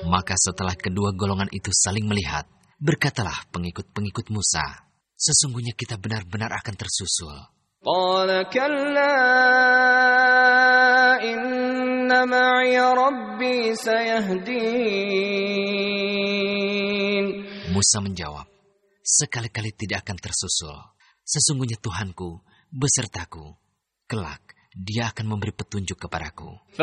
Maka setelah kedua golongan itu saling melihat, berkatalah pengikut-pengikut Musa, sesungguhnya kita benar-benar akan tersusul. قال كلا إن معي ربي سيهدين. Musa menjawab, sekali-kali tidak akan tersusul. Sesungguhnya Tuhanku besertaku. Kelak, Dia akan memberi petunjuk kepadaku.